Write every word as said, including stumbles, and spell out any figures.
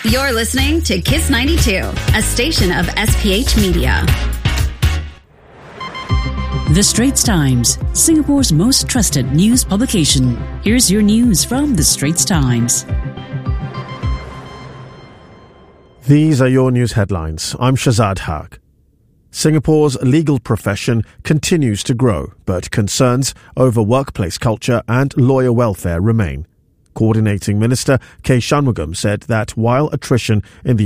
You're listening to Kiss ninety-two, a station of S P H Media. The Straits Times, Singapore's most trusted news publication. Here's your news from The Straits Times. These are your news headlines. I'm Shazad Haq. Singapore's legal profession continues to grow, but concerns over workplace culture and lawyer welfare remain. Coordinating Minister K. Shanmugam said that while attrition in the